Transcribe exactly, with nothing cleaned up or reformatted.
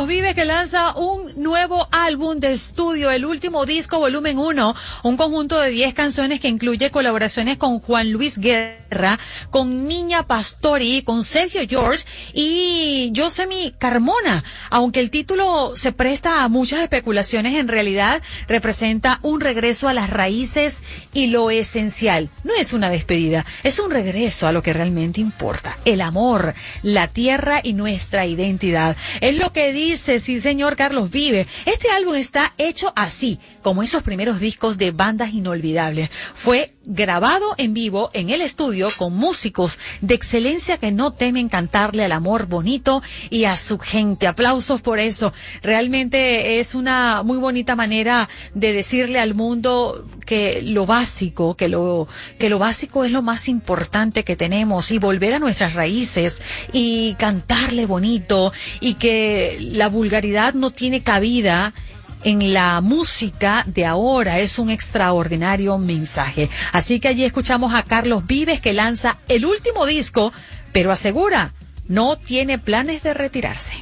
Carlos Vives, que lanza un nuevo álbum de estudio, el último disco, volumen uno, un conjunto de diez canciones que incluye colaboraciones con Juan Luis Guerra, con Niña Pastori, con Sergio George y Yosemí Carmona. Aunque el título se presta a muchas especulaciones, en realidad representa un regreso a las raíces y lo esencial. No es una despedida, es un regreso a lo que realmente importa, el amor, la tierra y nuestra identidad. Es lo que dice, sí señor, Carlos Vives. Este álbum está hecho así, como esos primeros discos de bandas inolvidables. Fue grabado en vivo en el estudio con músicos de excelencia que no temen cantarle al amor bonito y a su gente. Aplausos por eso. Realmente es una muy bonita manera de decirle al mundo que lo básico, que lo, que lo básico es lo más importante que tenemos, y volver a nuestras raíces y cantarle bonito, y que la vulgaridad no tiene cabida en la música de ahora. Es un extraordinario mensaje. Así que allí escuchamos a Carlos Vives, que lanza el último disco, pero asegura, no tiene planes de retirarse.